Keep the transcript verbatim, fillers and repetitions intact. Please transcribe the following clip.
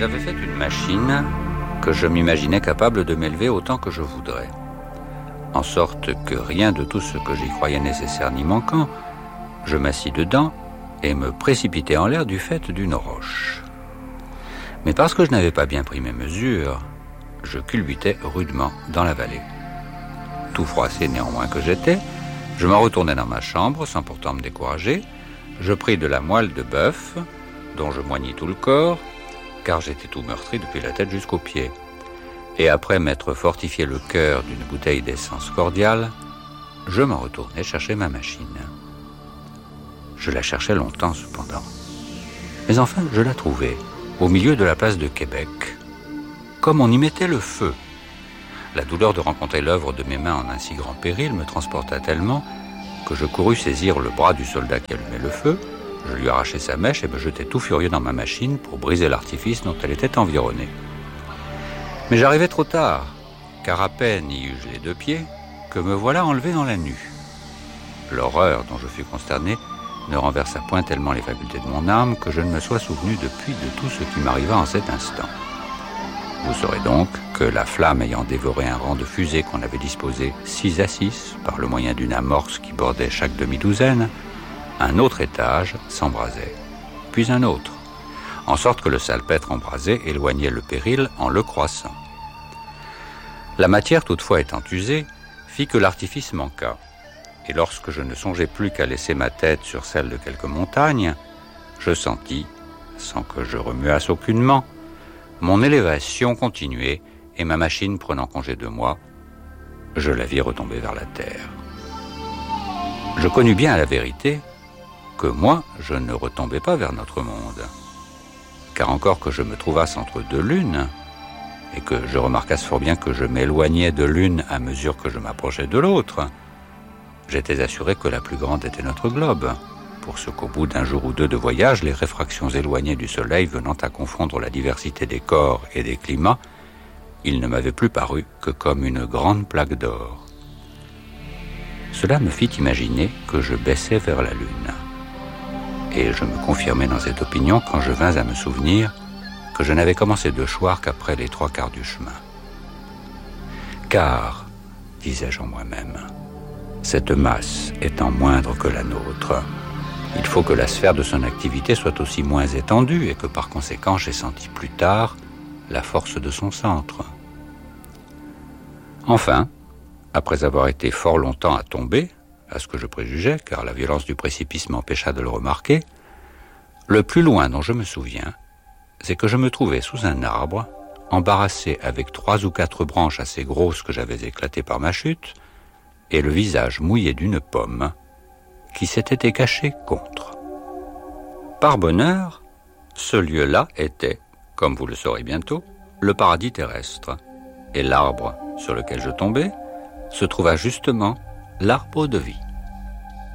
J'avais fait une machine que je m'imaginais capable de m'élever autant que je voudrais, en sorte que rien de tout ce que j'y croyais nécessaire ni manquant, je m'assis dedans et me précipitai en l'air du fait d'une roche. Mais parce que je n'avais pas bien pris mes mesures, je culbutai rudement dans la vallée. Tout froissé néanmoins que j'étais, je m'en retournai dans ma chambre sans pourtant me décourager. Je pris de la moelle de bœuf, dont je moignis tout le corps, car j'étais tout meurtri depuis la tête jusqu'aux pieds. Et après m'être fortifié le cœur d'une bouteille d'essence cordiale, je m'en retournai chercher ma machine. Je la cherchais longtemps cependant. Mais enfin, je la trouvai, au milieu de la place de Québec, comme on y mettait le feu. La douleur de rencontrer l'œuvre de mes mains en un si grand péril me transporta tellement que je courus saisir le bras du soldat qui allumait le feu, je lui arrachai sa mèche et me jetai tout furieux dans ma machine pour briser l'artifice dont elle était environnée. Mais j'arrivai trop tard, car à peine y eus-je les deux pieds que me voilà enlevé dans la nue. L'horreur dont je fus consterné ne renversa point tellement les facultés de mon âme que je ne me sois souvenu depuis de tout ce qui m'arriva en cet instant. Vous saurez donc que la flamme ayant dévoré un rang de fusées qu'on avait disposé six à six par le moyen d'une amorce qui bordait chaque demi-douzaine, un autre étage s'embrasait, puis un autre, en sorte que le salpêtre embrasé éloignait le péril en le croissant. La matière toutefois étant usée, fit que l'artifice manqua, et lorsque je ne songeais plus qu'à laisser ma tête sur celle de quelques montagnes, je sentis, sans que je remuasse aucunement, mon élévation continuait, et ma machine prenant congé de moi, je la vis retomber vers la terre. Je connus bien à la vérité que moi, je ne retombais pas vers notre monde, car encore que je me trouvasse entre deux lunes, et que je remarquasse fort bien que je m'éloignais de l'une à mesure que je m'approchais de l'autre, j'étais assuré que la plus grande était notre globe, pour ce qu'au bout d'un jour ou deux de voyage, les réfractions éloignées du soleil venant à confondre la diversité des corps et des climats, il ne m'avait plus paru que comme une grande plaque d'or. Cela me fit imaginer que je baissais vers la lune. Et je me confirmai dans cette opinion quand je vins à me souvenir que je n'avais commencé de choir qu'après les trois quarts du chemin. Car, disais-je en moi-même, cette masse étant moindre que la nôtre, il faut que la sphère de son activité soit aussi moins étendue et que par conséquent j'ai senti plus tard la force de son centre. Enfin, après avoir été fort longtemps à tomber, à ce que je préjugeais, car la violence du précipice m'empêcha de le remarquer, le plus loin dont je me souviens, c'est que je me trouvais sous un arbre, embarrassé avec trois ou quatre branches assez grosses que j'avais éclatées par ma chute, et le visage mouillé d'une pomme qui s'était caché contre. Par bonheur, ce lieu-là était, comme vous le saurez bientôt, le paradis terrestre, et l'arbre sur lequel je tombais se trouva justement l'arbre de vie.